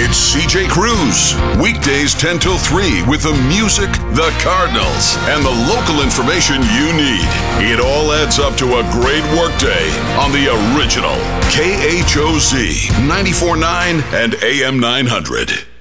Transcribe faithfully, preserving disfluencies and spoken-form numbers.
It's C J Cruz. Weekdays ten till three with the music, the Cardinals, and the local information you need. It all adds up to a great workday on the original K H O Z ninety-four point nine and A M nine hundred.